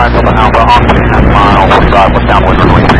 Delta Alpha on 2 half mile, west side, west downwind runway 30.